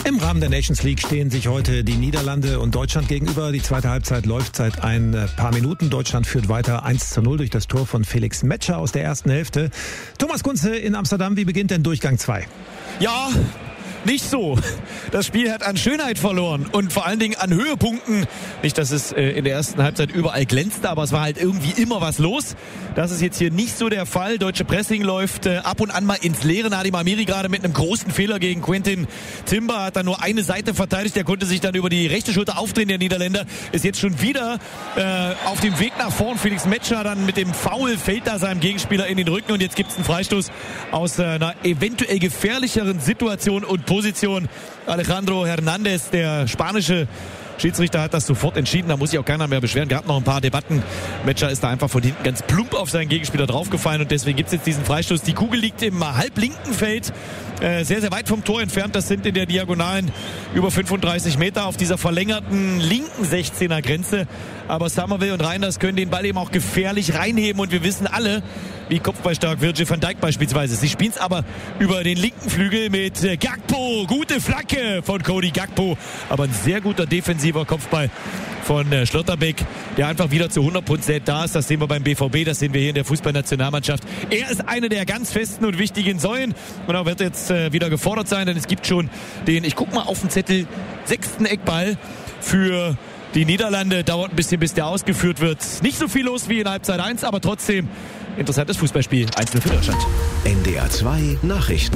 Im Rahmen der Nations League stehen sich heute die Niederlande und Deutschland gegenüber. Die zweite Halbzeit läuft seit ein paar Minuten. Deutschland führt weiter 1:0 durch das Tor von Felix Metscher aus der ersten Hälfte. Thomas Kunze in Amsterdam, wie beginnt denn Durchgang 2? Ja, nicht so. Das Spiel hat an Schönheit verloren und vor allen Dingen an Höhepunkten. Nicht, dass es in der ersten Halbzeit überall glänzte, aber es war halt irgendwie immer was los. Das ist jetzt hier nicht so der Fall. Deutsche Pressing läuft ab und an mal ins Leere. Nadim Amiri gerade mit einem großen Fehler gegen Quentin Timber hat dann nur eine Seite verteidigt. Der konnte sich dann über die rechte Schulter aufdrehen. Der Niederländer ist jetzt schon wieder auf dem Weg nach vorn. Felix Metscher dann mit dem Foul fällt da seinem Gegenspieler in den Rücken und jetzt gibt es einen Freistoß aus einer eventuell gefährlicheren Situation und Position. Alejandro Hernandez, der spanische Schiedsrichter, hat das sofort entschieden. Da muss sich auch keiner mehr beschweren. Gab noch ein paar Debatten. Metscher ist da einfach von hinten ganz plump auf seinen Gegenspieler draufgefallen und deswegen gibt es jetzt diesen Freistoß. Die Kugel liegt im halblinken Feld, sehr, sehr weit vom Tor entfernt. Das sind in der Diagonalen über 35 Meter auf dieser verlängerten linken 16er Grenze. Aber Summerville und Reinders können den Ball eben auch gefährlich reinheben und wir wissen alle, wie kopfballstark Virgil van Dijk beispielsweise ist. Sie spielen es aber über den linken Flügel mit Gakpo. Gute Flanke von Cody Gakpo. Aber ein sehr guter defensiver Kopfball von Schlotterbeck, der einfach wieder zu 100% da ist. Das sehen wir beim BVB, das sehen wir hier in der Fußballnationalmannschaft. Er ist eine der ganz festen und wichtigen Säulen und er wird jetzt wieder gefordert sein, denn es gibt schon den, ich guck mal auf den Zettel, 6. Eckball für die Niederlande. Dauert ein bisschen, bis der ausgeführt wird. Nicht so viel los wie in Halbzeit 1, aber trotzdem interessantes Fußballspiel. 1:0 für Deutschland. NDR 2 Nachrichten.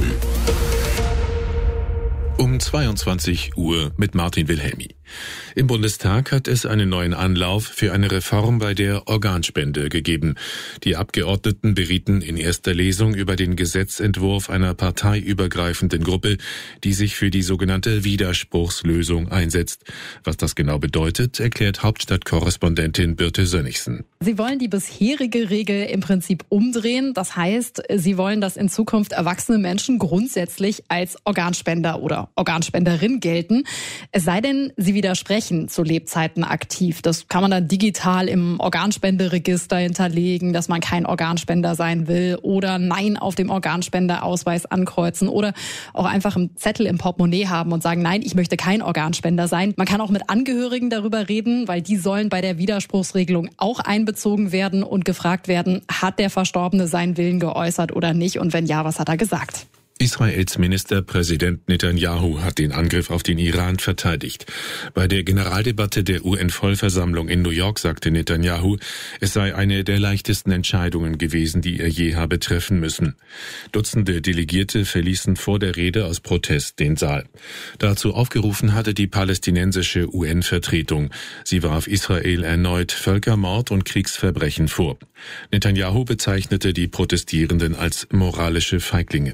Um 22 Uhr mit Martin Wilhelmi. Im Bundestag hat es einen neuen Anlauf für eine Reform bei der Organspende gegeben. Die Abgeordneten berieten in erster Lesung über den Gesetzentwurf einer parteiübergreifenden Gruppe, die sich für die sogenannte Widerspruchslösung einsetzt. Was das genau bedeutet, erklärt Hauptstadtkorrespondentin Birte Sönnigsen. Sie wollen die bisherige Regel im Prinzip umdrehen. Das heißt, sie wollen, dass in Zukunft erwachsene Menschen grundsätzlich als Organspender oder Organspenderin gelten. Es sei denn, sie widersprechen zu Lebzeiten aktiv. Das kann man dann digital im Organspenderegister hinterlegen, dass man kein Organspender sein will oder Nein auf dem Organspenderausweis ankreuzen oder auch einfach einen Zettel im Portemonnaie haben und sagen, nein, ich möchte kein Organspender sein. Man kann auch mit Angehörigen darüber reden, weil die sollen bei der Widerspruchsregelung auch einbezogen werden und gefragt werden, hat der Verstorbene seinen Willen geäußert oder nicht und wenn ja, was hat er gesagt? Israels Ministerpräsident Netanyahu hat den Angriff auf den Iran verteidigt. Bei der Generaldebatte der UN-Vollversammlung in New York sagte Netanyahu, es sei eine der leichtesten Entscheidungen gewesen, die er je habe treffen müssen. Dutzende Delegierte verließen vor der Rede aus Protest den Saal. Dazu aufgerufen hatte die palästinensische UN-Vertretung. Sie warf Israel erneut Völkermord und Kriegsverbrechen vor. Netanyahu bezeichnete die Protestierenden als moralische Feiglinge.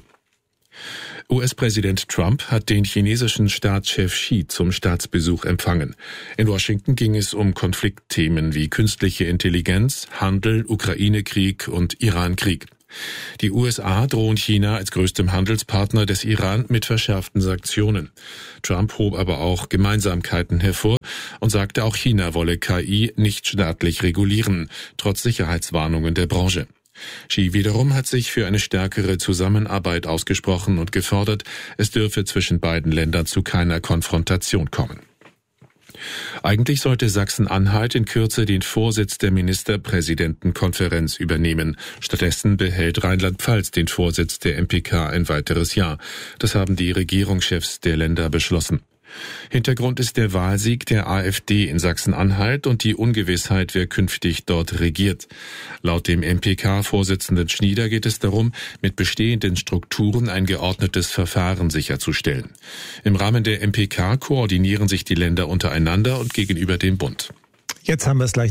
US-Präsident Trump hat den chinesischen Staatschef Xi zum Staatsbesuch empfangen. In Washington ging es um Konfliktthemen wie künstliche Intelligenz, Handel, Ukraine-Krieg und Iran-Krieg. Die USA drohen China als größtem Handelspartner des Iran mit verschärften Sanktionen. Trump hob aber auch Gemeinsamkeiten hervor und sagte, auch China wolle KI nicht staatlich regulieren, trotz Sicherheitswarnungen der Branche. Xi wiederum hat sich für eine stärkere Zusammenarbeit ausgesprochen und gefordert, es dürfe zwischen beiden Ländern zu keiner Konfrontation kommen. Eigentlich sollte Sachsen-Anhalt in Kürze den Vorsitz der Ministerpräsidentenkonferenz übernehmen. Stattdessen behält Rheinland-Pfalz den Vorsitz der MPK ein weiteres Jahr. Das haben die Regierungschefs der Länder beschlossen. Hintergrund ist der Wahlsieg der AfD in Sachsen-Anhalt und die Ungewissheit, wer künftig dort regiert. Laut dem MPK-Vorsitzenden Schnieder geht es darum, mit bestehenden Strukturen ein geordnetes Verfahren sicherzustellen. Im Rahmen der MPK koordinieren sich die Länder untereinander und gegenüber dem Bund. Jetzt haben wir es gleich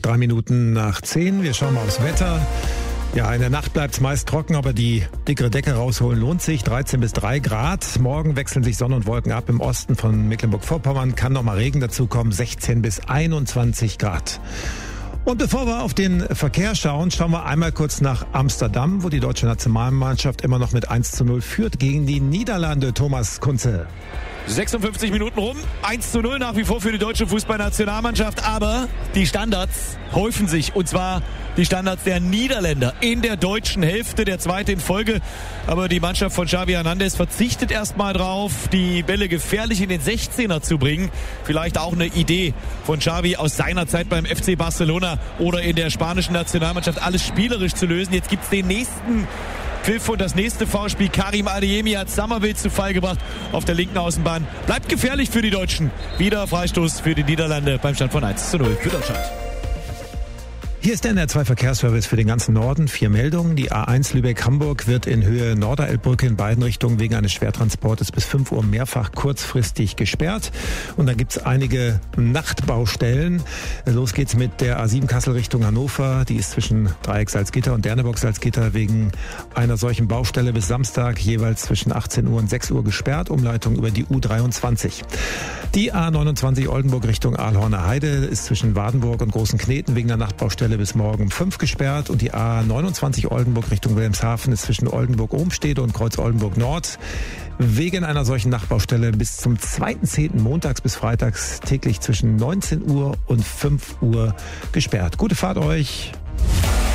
9:03. Wir schauen mal aufs Wetter. Ja, in der Nacht bleibt es meist trocken, aber die dickere Decke rausholen lohnt sich. 13 bis 3 Grad. Morgen wechseln sich Sonne und Wolken ab. Im Osten von Mecklenburg-Vorpommern kann noch mal Regen dazukommen. 16 bis 21 Grad. Und bevor wir auf den Verkehr schauen wir einmal kurz nach Amsterdam, wo die deutsche Nationalmannschaft immer noch mit 1:0 führt gegen die Niederlande. Thomas Kunze. 56 Minuten rum, 1:0 nach wie vor für die deutsche Fußballnationalmannschaft, aber die Standards häufen sich, und zwar die Standards der Niederländer in der deutschen Hälfte, der zweite in Folge. Aber die Mannschaft von Xavi Hernandez verzichtet erstmal drauf, die Bälle gefährlich in den 16er zu bringen. Vielleicht auch eine Idee von Xavi aus seiner Zeit beim FC Barcelona oder in der spanischen Nationalmannschaft, alles spielerisch zu lösen. Jetzt gibt's den nächsten Pfiff und das nächste Foulspiel. Karim Adeyemi hat Summerville zu Fall gebracht auf der linken Außenbahn. Bleibt gefährlich für die Deutschen. Wieder Freistoß für die Niederlande beim Stand von 1:0 für Deutschland. Hier ist der NDR2 Verkehrsservice für den ganzen Norden. 4 Meldungen. Die A1 Lübeck-Hamburg wird in Höhe Norderelbbrücke in beiden Richtungen wegen eines Schwertransportes bis 5 Uhr mehrfach kurzfristig gesperrt. Und dann gibt's einige Nachtbaustellen. Los geht's mit der A7 Kassel Richtung Hannover. Die ist zwischen Dreieck Salzgitter und Derneburg Salzgitter wegen einer solchen Baustelle bis Samstag jeweils zwischen 18 Uhr und 6 Uhr gesperrt. Umleitung über die U23. Die A29 Oldenburg Richtung Aalhorner Heide ist zwischen Wadenburg und Großen Kneten wegen der Nachtbaustelle bis morgen um 5 gesperrt, und die A29 Oldenburg Richtung Wilhelmshaven ist zwischen Oldenburg-Ohmstede und Kreuz Oldenburg Nord wegen einer solchen Nachtbaustelle bis zum 2.10. montags bis freitags täglich zwischen 19 Uhr und 5 Uhr gesperrt. Gute Fahrt euch!